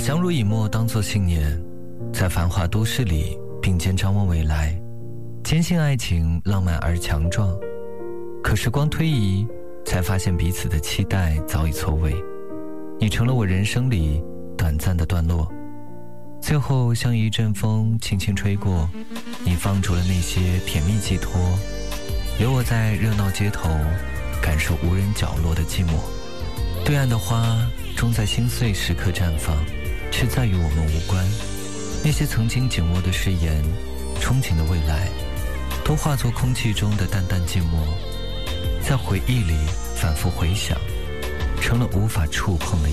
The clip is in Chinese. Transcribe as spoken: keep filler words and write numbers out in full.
相濡以沫当作信念，在繁华都市里并肩张望未来，坚信爱情浪漫而强壮。可时光推移，才发现彼此的期待早已错位，你成了我人生里短暂的段落。最后像一阵风轻轻吹过，你放逐了那些甜蜜寄托，留我在热闹街头感受无人角落的寂寞。对岸的花终在心碎时刻绽放，却再与我们无关。那些曾经紧握的誓言，憧憬的未来，都化作空气中的淡淡寂寞，在回忆里反复回响，成了无法触碰的